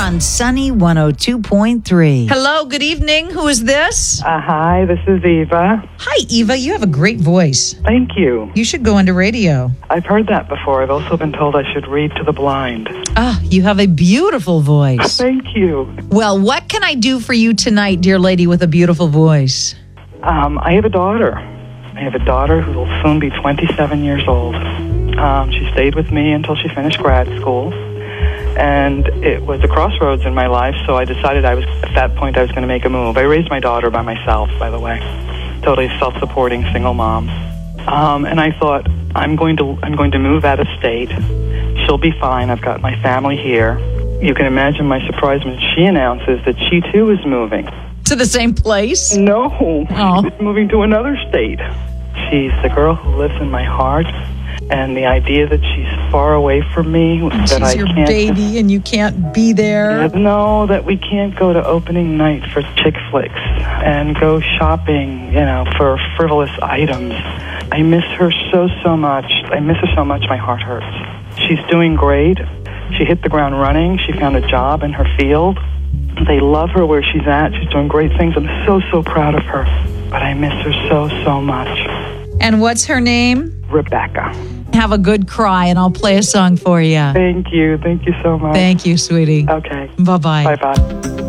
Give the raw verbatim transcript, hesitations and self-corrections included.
on Sunny one oh two point three. Hello, good evening. Who is this? Uh, hi, this is Eva. Hi, Eva. You have a great voice. Thank you. You should go into radio. I've heard that before. I've also been told I should read to the blind. Ah, you have a beautiful voice. Thank you. Well, what can I do for you tonight, dear lady with a beautiful voice? Um, I have a daughter. I have a daughter who will soon be twenty-seven years old. Um, she stayed with me until she finished grad school. And it was a crossroads in my life, so I decided I was, at that point, I was going to make a move. I raised my daughter by myself, by the way. Totally self-supporting single mom. Um, and I thought, I'm going to I'm going to move out of state. She'll be fine. I've got my family here. You can imagine my surprise when she announces that she, too, is moving. To the same place? No. Oh. She's moving to another state. She's the girl who lives in my heart. And the idea that she's far away from me, that She's I your can't... baby and you can't be there. No, that we can't go to opening night for chick flicks and go shopping, you know, for frivolous items. I miss her so, so much. I miss her so much, my heart hurts. She's doing great. She hit the ground running. She found a job in her field. They love her where she's at. She's doing great things. I'm so, so proud of her. But I miss her so, so much. And what's her name? Rebecca. Have a good cry, and I'll play a song for you. Thank you. Thank you so much. Thank you, sweetie. Okay. Bye-bye. Bye-bye.